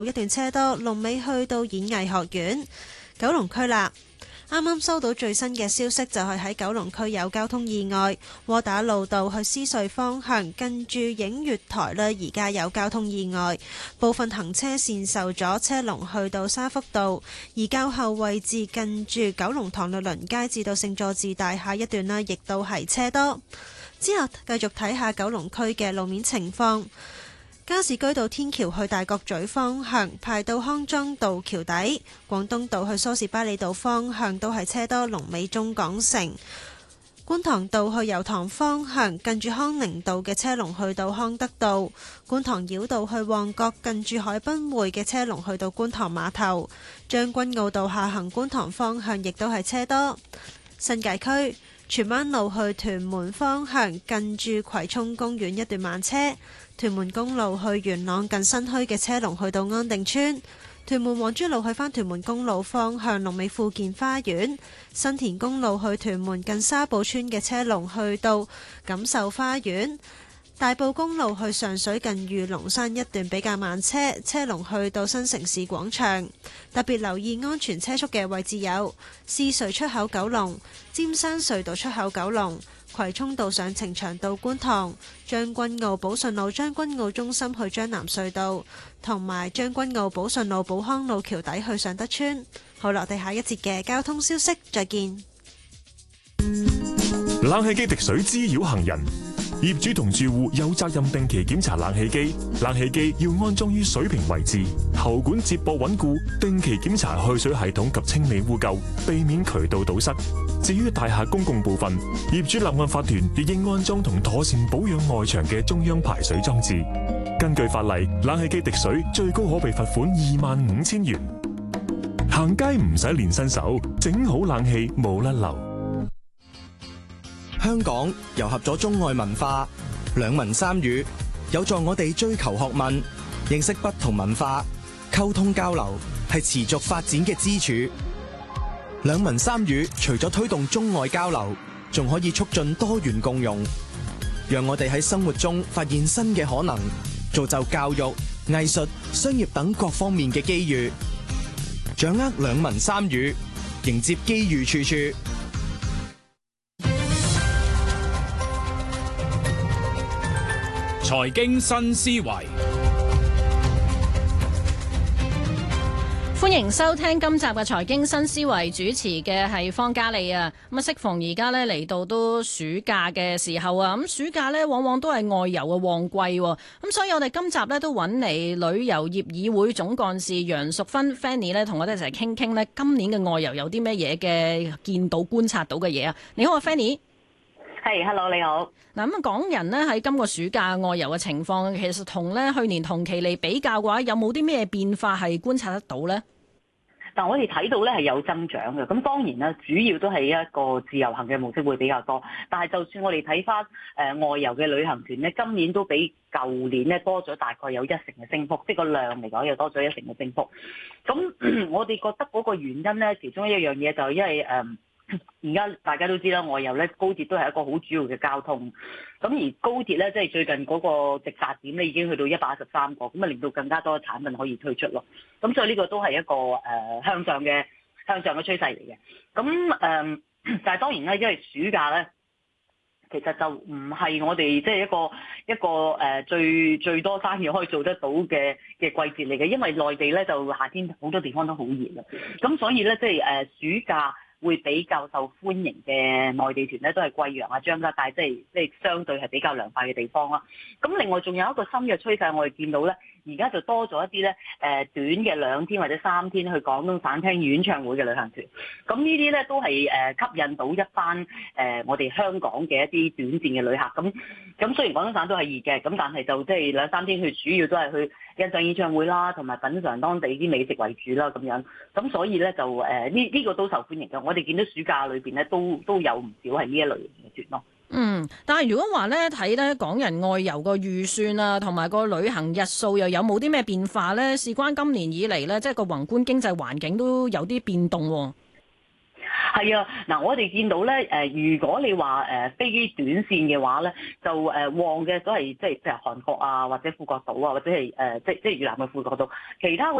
一段車多，龍尾去到演藝學院。九龍區啦，啱啱收到最新嘅消息，就係喺九龍區有交通意外，窩打老道去獅隧方向近住映月台呢，而家有交通意外，部分行車線受阻，車龍去到沙福道，而較後位置近住九龍塘律倫街至到聖佐治大廈一段呢，亦都係車多。之後繼續睇下九龍區嘅路面情況。加士居道天橋去大角咀方向排到康莊道橋底，廣東道去梳士巴利道方向都係車多，龍尾中港城。觀塘道去油塘方向近住康寧道嘅車龍去到康德道，觀塘繞道去旺角近住海濱匯嘅車龍去到觀塘碼頭，將軍澳道下行觀塘方向亦都係車多。新界區荃灣路去屯門方向近住葵涌公園一段慢車，屯門公路去元朗近新墟嘅車龍去到安定村，屯門皇珠路去返屯門公路方向龍尾富健花園，新田公路去屯門近沙埔村嘅車龍去到錦繡花園，大埔公路去上水近御龍山一段比較慢車，車龍去到新城市廣場。特別留意安全車速嘅位置有獅隧出口九龍、尖山隧道出口九龍、葵涌道上呈祥道觀塘、將軍澳寶順路將軍澳中心去將南隧道，同埋將軍澳寶順路寶康路橋底去尚德村。好啦，我哋下一節嘅交通消息再見。 冷氣機滴水滋擾行人，業主同住戶有責任定期檢查冷氣機，冷氣機要安裝於水平位置，喉管接駁穩固，定期檢查去水系統及清理污垢，避免渠道堵塞。至於大廈公共部分，業主立案法團亦應安裝同妥善保養外牆嘅中央排水裝置。根據法例，冷氣機滴水最高可被罰款25,000元。行街唔使練新手，整好冷氣冇甩漏。 香港糅合咗中外文化，兩文三語，有助我哋追求學問，認識不同文化，溝通交流係持續發展嘅支柱。兩文三語除咗推動中外交流，仲可以促進多元共融，讓我哋喺生活中發現新嘅可能，造就教育、藝術、商業等各方面嘅機遇。掌握兩文三語，迎接機遇處處。 財經新思維， 歡迎收聽今集嘅財經新思維，主持嘅係方嘉莉啊。咁啊，適逢而家呢嚟到都暑假嘅時候啊，咁暑假呢往往都係外遊嘅旺季，咁所以我哋今集呢都揾嚟旅遊業議會總幹事楊淑芬 Fanny 呢，同我哋一齊傾傾呢今年嘅外遊有啲咩嘢嘅見到觀察到嘅嘢啊。你好啊 Fanny。 係，hello， 你好。 嗱，咁港人呢喺今個暑假外遊嘅情況，其實同呢去年同期嚟比較嘅話，有冇啲咩變化係觀察得到呢？ 但我哋睇到咧係有增長嘅，咁當然啦，主要都係一個自由行嘅模式會比較多。但係就算我哋睇翻外遊嘅旅行團咧，今年都比舊年咧多咗大概有1成嘅升幅，即係個量嚟講又多咗1成嘅升幅。咁我哋覺得嗰個原因咧，其中一樣嘢就係因為而家大家都知啦，外遊咧高鐵都係一個好主要嘅交通，咁而高鐵咧即係最近嗰個直達點咧已經去到113個，咁啊令到更加多嘅產品可以推出咯。咁所以呢個都係一個向上嘅趨勢嚟嘅。咁但係當然咧，因為暑假咧其實就唔係我哋即係一個最多生意可以做得到嘅季節嚟嘅，因為內地咧就夏天好多地方都好熱啦，咁所以咧即係暑假會比較受歡迎嘅內地團咧，都係貴陽啊、張家界，即係相對係比較涼快嘅地方啦。咁另外仲有一個新嘅趨勢，我哋見到咧，而家就多咗一啲咧短嘅2天或者3天去廣東省聽演唱會嘅旅行團。咁呢啲咧都係吸引到一班我哋香港嘅一啲短線嘅旅客。咁雖然廣東省都係熱嘅，咁但係就即係2-3天去，主要都係去欣賞演唱會啦，同埋品嚐當地啲美食為主啦，咁樣。咁所以咧就呢個都受歡迎嘅。我哋見到暑假裏邊咧都有唔少係呢一類型嘅團咯。 但係如果話咧睇咧港人外遊個預算啊，同埋個旅行日數又有冇啲咩變化咧？事關今年以嚟咧，即係個宏觀經濟環境都有啲變動喎。 係啊，嗱，我哋見到咧，如果你話飛機短線嘅話咧，就旺嘅都係即係韓國啊，或者富國島啊，或者係即係越南嘅富國島，其他